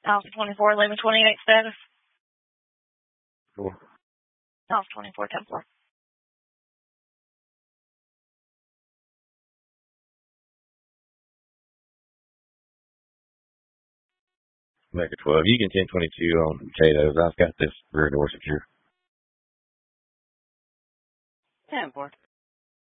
Alpha 24, Lima 28 status. Cool. Alpha 24, 10-4. Mega 12. You can 1022 on potatoes. I've got this rear door secure. 10-4.